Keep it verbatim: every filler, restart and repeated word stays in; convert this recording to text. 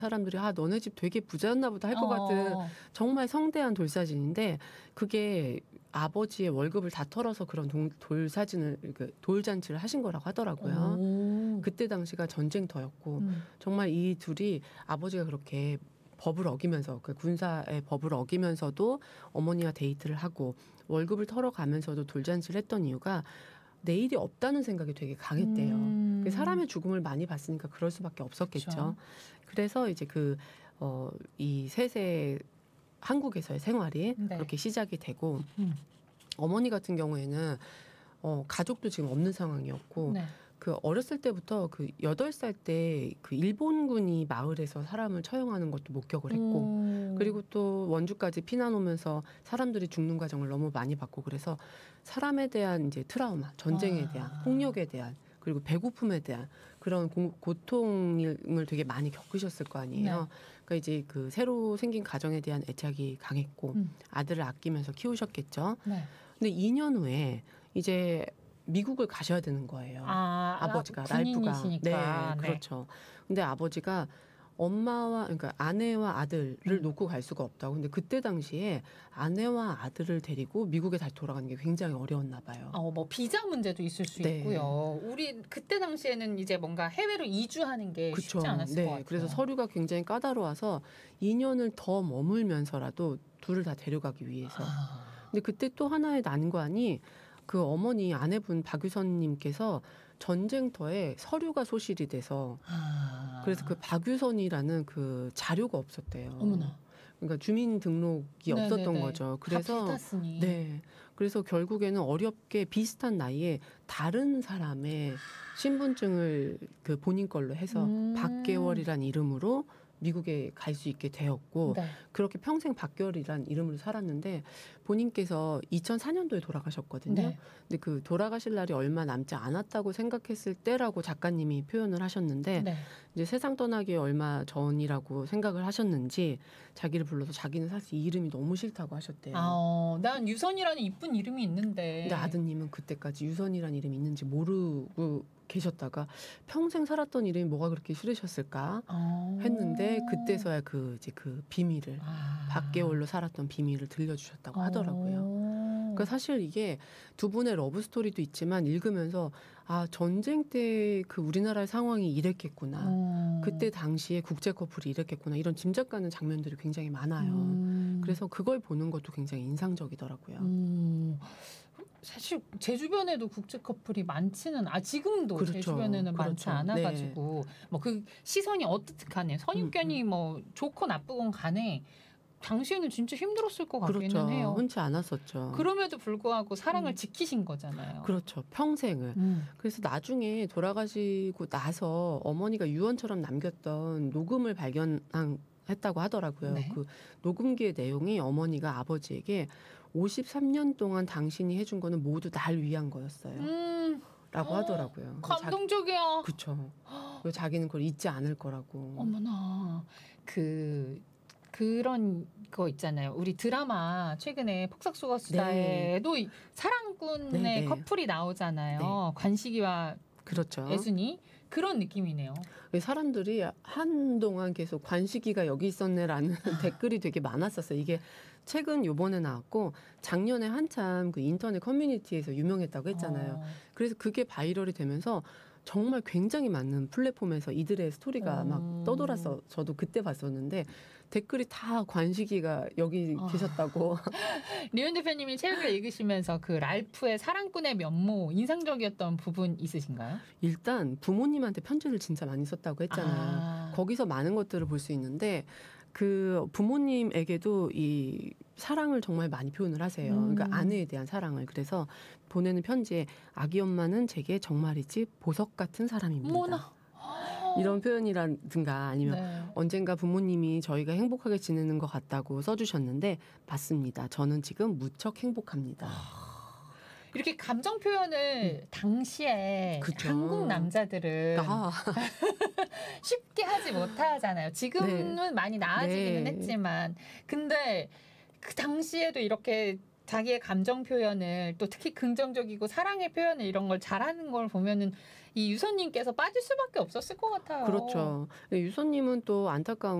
사람들이 아 너네 집 되게 부자였나 보다 할 것 어. 같은 정말 성대한 돌사진인데 그게 아버지의 월급을 다 털어서 그런 동, 돌사진을 그 돌잔치를 하신 거라고 하더라고요. 오. 그때 당시가 전쟁터였고 음. 정말 이 둘이 아버지가 그렇게 법을 어기면서 그 군사의 법을 어기면서도 어머니와 데이트를 하고 월급을 털어가면서도 돌잔치를 했던 이유가 내일이 없다는 생각이 되게 강했대요. 음. 사람의 죽음을 많이 봤으니까 그럴 수밖에 없었겠죠. 그쵸. 그래서 이제 그, 어, 이 셋의 한국에서의 생활이 네. 그렇게 시작이 되고 음. 어머니 같은 경우에는 어, 가족도 지금 없는 상황이었고 네. 그 어렸을 때부터 그 여덟 살 때 그 일본군이 마을에서 사람을 처형하는 것도 목격을 했고 음. 그리고 또 원주까지 피난 오면서 사람들이 죽는 과정을 너무 많이 봤고 그래서 사람에 대한 이제 트라우마, 전쟁에 아. 대한 폭력에 대한 그리고 배고픔에 대한 그런 고, 고통을 되게 많이 겪으셨을 거 아니에요. 네. 그러니까 이제 그 새로 생긴 가정에 대한 애착이 강했고 음. 아들을 아끼면서 키우셨겠죠. 네. 근데 이 년 후에 이제 미국을 가셔야 되는 거예요. 아, 아버지가 아, 군인이시니까. 랄프가. 네, 네. 그렇죠. 근데 아버지가 엄마와 그러니까 아내와 아들을 음. 놓고 갈 수가 없다고. 근데 그때 당시에 아내와 아들을 데리고 미국에 다시 돌아가는 게 굉장히 어려웠나 봐요. 어, 뭐 비자 문제도 있을 수 네. 있고요. 우리 그때 당시에는 이제 뭔가 해외로 이주하는 게 그쵸. 쉽지 않았을 네, 것 같아요. 그래서 서류가 굉장히 까다로워서 이 년을 더 머물면서라도 둘을 다 데려가기 위해서. 아. 근데 그때 또 하나의 난관이 그 어머니 아내분 박유선님께서 전쟁터에 서류가 소실이 돼서 아. 그래서 그 박유선이라는 그 자료가 없었대요. 어머나. 그러니까 주민등록이 네네네. 없었던 거죠. 그래서 다 불탔으니. 네, 그래서 결국에는 어렵게 비슷한 나이에 다른 사람의 신분증을 그 본인 걸로 해서 음. 박계월이란 이름으로 미국에 갈 수 있게 되었고 네. 그렇게 평생 박계월이란 이름으로 살았는데 본인께서 이천사 년도에 돌아가셨거든요. 네. 근데 그 돌아가실 날이 얼마 남지 않았다고 생각했을 때라고 작가님이 표현을 하셨는데 네. 이제 세상 떠나기 얼마 전이라고 생각을 하셨는지 자기를 불러서 자기는 사실 이 이름이 너무 싫다고 하셨대요. 아, 어, 난 유선이라는 이쁜 이름이 있는데. 근데 아드님은 그때까지 유선이라는 이름이 있는지 모르고 계셨다가 평생 살았던 이름이 뭐가 그렇게 싫으셨을까 어. 했는데 그때서야 그 이제 그 비밀을 아. 박계월로 살았던 비밀을 들려주셨다고 하더라고요. 어. 그러니까 사실 이게 두 분의 러브 스토리도 있지만 읽으면서 아 전쟁 때 그 우리나라의 상황이 이랬겠구나. 음. 그때 당시에 국제 커플이 이랬겠구나. 이런 짐작가는 장면들이 굉장히 많아요. 음. 그래서 그걸 보는 것도 굉장히 인상적이더라고요. 음. 사실 제 주변에도 국제 커플이 많지는 아 지금도 그렇죠. 제 주변에는 그렇죠. 많지 않아가지고 네. 뭐 그 시선이 어떻게 선입견이 음, 음. 뭐 좋고 나쁘건 간에 당시에는 진짜 힘들었을 것 같기는 그렇죠. 해요. 흔치 않았었죠. 그럼에도 불구하고 사랑을 음. 지키신 거잖아요. 그렇죠. 평생을. 음. 그래서 나중에 돌아가시고 나서 어머니가 유언처럼 남겼던 녹음을 발견한 했다고 하더라고요. 네. 그 녹음기의 내용이 어머니가 아버지에게 오십삼 년 동안 당신이 해준 거는 모두 날 위한 거였어요. 음. 라고 하더라고요. 감동적이야. 그렇죠. 그리고 자기는 그걸 잊지 않을 거라고. 어머나. 그 그런 거 있잖아요. 우리 드라마 최근에 폭삭소가 수다에도 네. 사랑꾼의 네, 네. 커플이 나오잖아요. 네. 관식이와 그렇죠. 애순이 그런 느낌이네요. 사람들이 한동안 계속 관식이가 여기 있었네라는 댓글이 되게 많았었어요. 이게 최근 요번에 나왔고 작년에 한참 그 인터넷 커뮤니티에서 유명했다고 했잖아요. 어. 그래서 그게 바이럴이 되면서 정말 굉장히 많은 플랫폼에서 이들의 스토리가 음. 막 떠돌아서 저도 그때 봤었는데 댓글이 다 관식이가 여기 어. 계셨다고. 류현 대표님이 책을 읽으시면서 그 랄프의 사랑꾼의 면모 인상적이었던 부분 있으신가요? 일단 부모님한테 편지를 진짜 많이 썼다고 했잖아요. 아. 거기서 많은 것들을 볼 수 있는데 그 부모님에게도 이 사랑을 정말 많이 표현을 하세요. 음. 그러니까 아내에 대한 사랑을. 그래서 보내는 편지에 아기 엄마는 제게 정말이지 보석 같은 사람입니다. 뭐나. 이런 표현이라든가 아니면 네. 언젠가 부모님이 저희가 행복하게 지내는 것 같다고 써주셨는데 맞습니다. 저는 지금 무척 행복합니다. 이렇게 감정 표현을 음. 당시에 그쵸. 한국 남자들은 아. 쉽게 하지 못하잖아요. 지금은 네. 많이 나아지기는 네. 했지만 근데 그 당시에도 이렇게 자기의 감정 표현을 또 특히 긍정적이고 사랑의 표현을 이런 걸 잘하는 걸 보면은 이 유선님께서 빠질 수밖에 없었을 것 같아요. 그렇죠. 유선님은 또 안타까운